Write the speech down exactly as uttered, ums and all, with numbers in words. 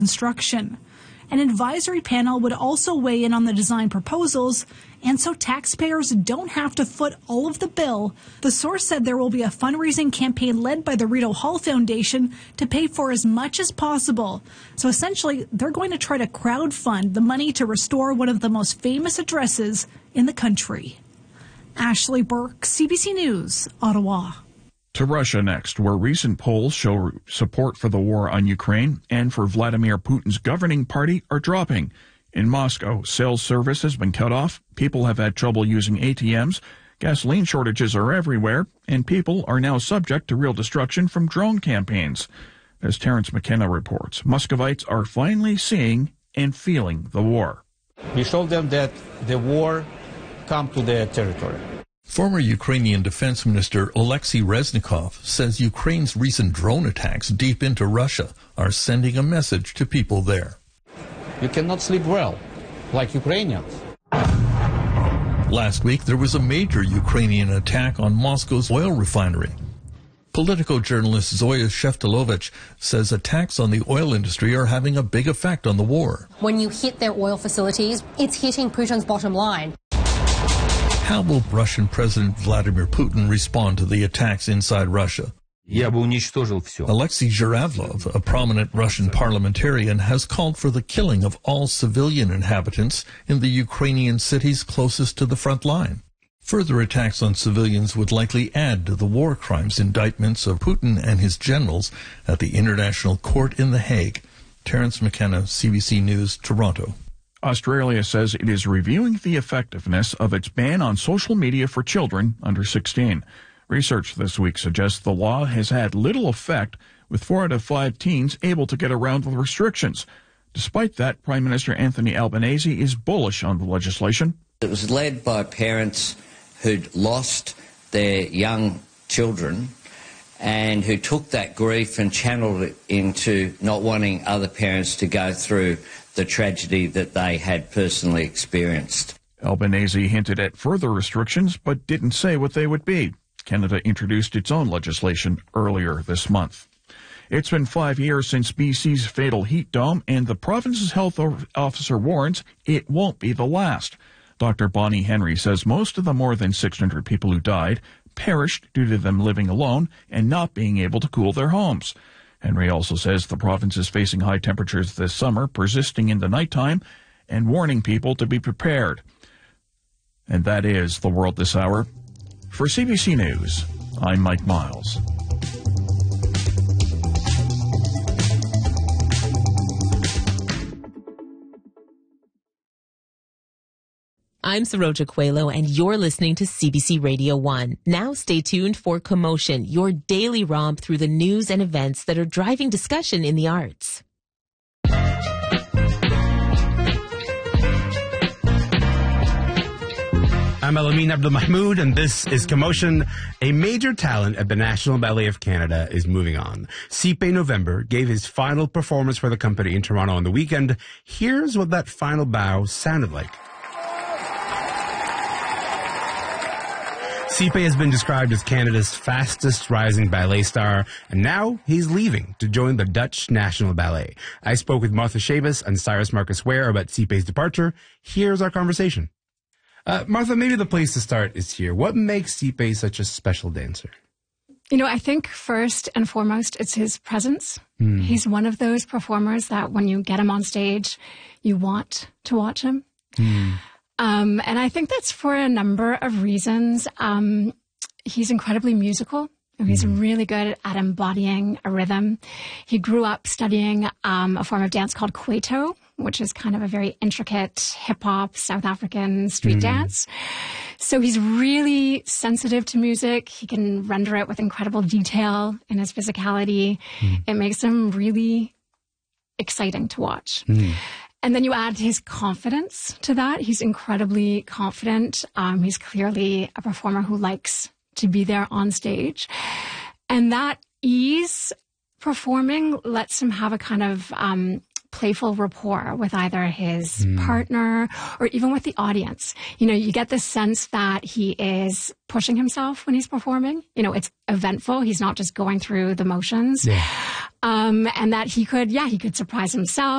construction. An advisory panel would also weigh in on the design proposals, and so taxpayers don't have to foot all of the bill. The source said there will be a fundraising campaign led by the Rideau Hall Foundation to pay for as much as possible. So essentially, they're going to try to crowdfund the money to restore one of the most famous addresses in the country. Ashley Burke, C B C News, Ottawa. To Russia next, where recent polls show support for the war on Ukraine and for Vladimir Putin's governing party are dropping. In Moscow, cell service has been cut off, people have had trouble using A T Ms, gasoline shortages are everywhere, and people are now subject to real destruction from drone campaigns. As Terence McKenna reports, Muscovites are finally seeing and feeling the war. We showed them that the war come to their territory. Former Ukrainian Defense Minister Oleksiy Reznikov says Ukraine's recent drone attacks deep into Russia are sending a message to people there. You cannot sleep well, like Ukrainians. Last week, there was a major Ukrainian attack on Moscow's oil refinery. Political journalist Zoya Sheftalovich says attacks on the oil industry are having a big effect on the war. When you hit their oil facilities, it's hitting Putin's bottom line. How will Russian President Vladimir Putin respond to the attacks inside Russia? Alexei Zhuravlov, a prominent Russian parliamentarian, has called for the killing of all civilian inhabitants in the Ukrainian cities closest to the front line. Further attacks on civilians would likely add to the war crimes indictments of Putin and his generals at the International Court in The Hague. Terence McKenna, C B C News, Toronto. Australia says it is reviewing the effectiveness of its ban on social media for children under sixteen. Research this week suggests the law has had little effect, with four out of five teens able to get around the restrictions. Despite that, Prime Minister Anthony Albanese is bullish on the legislation. It was led by parents who'd lost their young children and who took that grief and channeled it into not wanting other parents to go through the tragedy that they had personally experienced. Albanese hinted at further restrictions, but didn't say what they would be. Canada introduced its own legislation earlier this month. It's been five years since B C's fatal heat dome, and the province's health officer warns it won't be the last. Doctor Bonnie Henry says most of the more than six hundred people who died perished due to them living alone and not being able to cool their homes. Henry also says the province is facing high temperatures this summer, persisting into nighttime, and warning people to be prepared. And that is the world this hour. For C B C News, I'm Mike Miles. I'm Saroja Coelho, and you're listening to C B C Radio one. Now stay tuned for Commotion, your daily romp through the news and events that are driving discussion in the arts. I'm Elamin Abdul-Mahmoud, and this is Commotion. A major talent at the National Ballet of Canada is moving on. Sipe November gave his final performance for the company in Toronto on the weekend. Here's what that final bow sounded like. Sipe has been described as Canada's fastest rising ballet star, and now he's leaving to join the Dutch National Ballet. I spoke with Martha Shabas and Cyrus Marcus Ware about Sipe's departure. Here's our conversation. Uh, Martha, maybe the place to start is here. What makes Sipe such a special dancer? You know, I think first and foremost, it's his presence. Mm. He's one of those performers that when you get him on stage, you want to watch him. Mm. Um, and I think that's for a number of reasons. Um, he's incredibly musical. He's mm. really good at embodying a rhythm. He grew up studying um, a form of dance called Kwaito, which is kind of a very intricate hip-hop South African street mm. dance. So he's really sensitive to music. He can render it with incredible detail in his physicality. Mm. It makes him really exciting to watch. Mm. And then you add his confidence to that. He's incredibly confident. Um, he's clearly a performer who likes to be there on stage. And that ease performing lets him have a kind of um, playful rapport with either his mm. partner or even with the audience. You know, you get this sense that he is pushing himself when he's performing. You know, it's eventful. He's not just going through the motions. Yeah. Um, and that he could, yeah, he could surprise himself.